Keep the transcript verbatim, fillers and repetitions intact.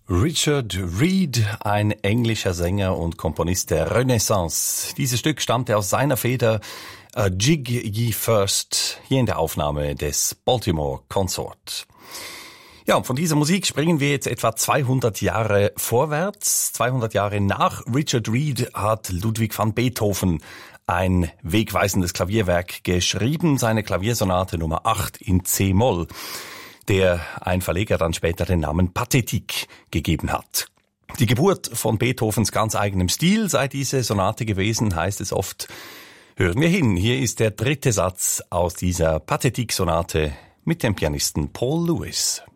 Richard Reed, ein englischer Sänger und Komponist der Renaissance. Dieses Stück stammte aus seiner Feder A Jig Ye First, hier in der Aufnahme des Baltimore Consort. Ja, und von dieser Musik springen wir jetzt etwa zweihundert Jahre vorwärts. zweihundert Jahre nach Richard Reed hat Ludwig van Beethoven ein wegweisendes Klavierwerk geschrieben, seine Klaviersonate Nummer acht in C-Moll, der ein Verleger dann später den Namen Pathetique gegeben hat. Die Geburt von Beethovens ganz eigenem Stil sei diese Sonate gewesen, heißt es oft. Hören wir hin, hier ist der dritte Satz aus dieser Pathetique-Sonate mit dem Pianisten Paul Lewis.